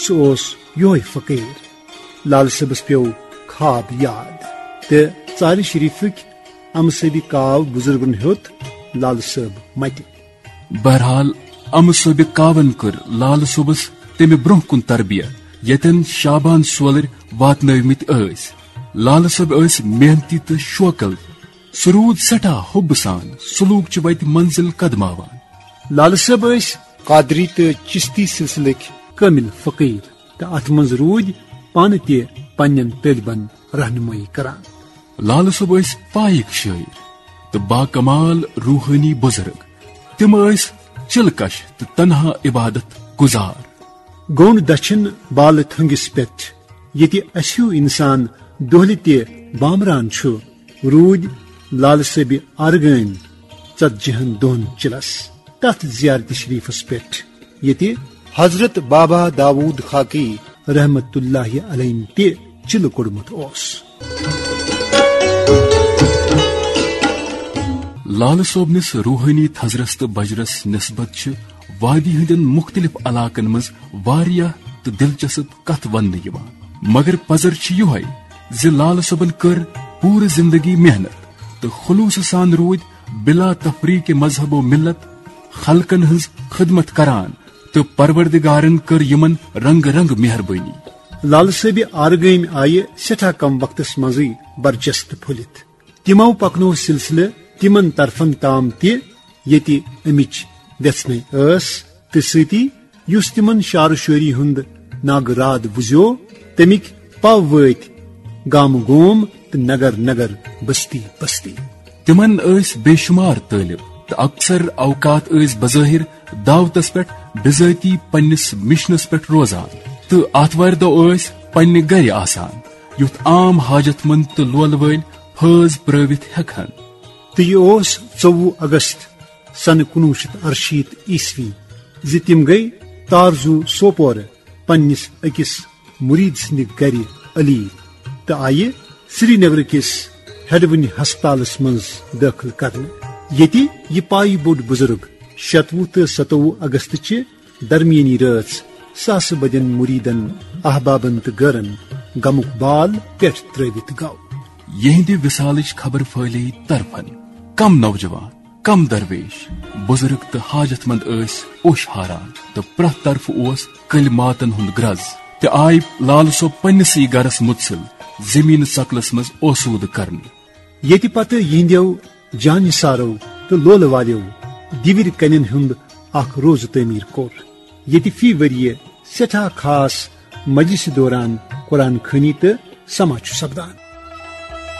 سہ یہ فقیر لال صبس پیو خواب یاد تو ژارِ شریفک ام صبی کاو بزرگن ہیوت لال صب مت. بہرحال ام صوبہ کاون کر لال صبس تمہ برہ کن تربیت یتن شابان سولر واتنٲومٕتۍ ٲسۍ. لال صب ٲسۍ محنتی تہٕ شوقل. سُہ روٗد سٮ۪ٹھاہ حُبہٕ سان سلوک چہِ وتہِ منزل قدماوان. لال صب ٲسۍ قادری تہٕ چشتی سلسلٕکۍ کٲمل فقیر تہٕ اتھ منٛز روٗدۍ پانہٕ تہِ پننٮ۪ن طٲلبن رہنمٲیی کران. لال صب ٲسۍ پایِک شٲعر تہٕ باکمال روحٲنی بُزرگ. تِم ٲسۍ چلکش تہٕ تنہا عبادت گزار. گونڈ دچھن بالہٕ تھٔنگِس پٮ۪ٹھ ییٚتہِ اسہِ ہیوٗ انسان دۄہلہِ تہِ بامران چھُ روٗدۍ لال صٲبہِ آرگٲمۍ 40 دۄہن چلس تتھ زیارت شریفس پٮ۪ٹھ ییٚتہِ حضرت بابا داوود خاقی رحمت اللہ علیہ تہِ چلہٕ کوٚڑمُت اوس. لال صوبنس روحانی تھزرس تہٕ بجرس نسبت چھ وادی ہندین مختلف علاقن مز واریاہ تہٕ دلچسپ کتھ وننہٕ یوان. مگر پزر چھ یہے زِ لال صبن کر پورٕ زندگی محنت تہٕ خلوص سان روٗدۍ بلا تفریق مذہب و ملت خلقن ہنز خدمت کران تہٕ پروردگارن کر یمن رنگ رنگ مہربانی. لال صٲبہِ آرگٲمۍ آیہِ سٮ۪ٹھاہ کم وقتس منٛزٕے برجست پھٔلِتھ. تِمو پکنو سلسلہٕ تمن طرفن تام تہِ ییٚتہِ امِچ ویژھنٕے ٲس تہٕ سۭتی یُس تمن شعر شٲعری ہُنٛد ناگراد بوٗزیو تمِکۍ پو وٲتۍ گامہٕ گوم تہٕ نگر نگر بستی بستی. تمن ٲسۍ بے شمار طٲلب تہٕ اکثر اوقات ٲسۍ بظٲہر دعوتس پٮ۪ٹھ بذٲتی پننس مشنس پٮ۪ٹھ روزان تہٕ آتھوارِ دۄہ ٲسۍ پننہِ گرِ آسان یُتھ عام حاجت مند تہٕ لولہٕ وٲلۍ فٲض پرٲوِتھ ہٮ۪کہن. تہٕ یہِ اوس 24 اگست سنہ 1968 عیسوی زِ تِم گٔیہِ تارزو سوپورٕ پننس أکِس مُریٖد سٕنٛدِ گرِ علی تہٕ آیہِ سری نگر کِس ہیڈوٕنۍ ہسپتالس منٛز دٲخل کرنہٕ. ییٚتہِ یہِ پایہِ بوٚڑ بُزرگ 26 تہٕ 27 اگست چہِ درمیٲنی رٲژ ساسہٕ بدین مُریٖدن احبابن تہٕ غٲرن غمُک بال پٮ۪ٹھ ترٲوِتھ گوٚو. یہندِ وصالٕچ خبر پھٔہلے طرفن. کم نوجوان کم درویش بزرگ تہٕ حاجت مند ٲسۍ اوٚش ہاران تہٕ پرٛٮ۪تھ طرفہٕ اوس کلماتن ہُنٛد گرز. تہِ آیہِ لال صوب پننسٕے گرس مُتصل زمیٖن ژکلس منٛز اوسوٗدٕ کرنہٕ. ییٚتہِ پتہٕ یِہنٛدیو جانہِ سارو تہٕ لولہٕ والیو دِوِرِ کنٮ۪ن ہُنٛد اکھ روزٕ تعمیٖر کوٚر ییٚتہِ فی ؤرِیہِ سٮ۪ٹھاہ خاص مجلسہِ دوران قرآن خوٲنی تہٕ سما چھُ سپدان.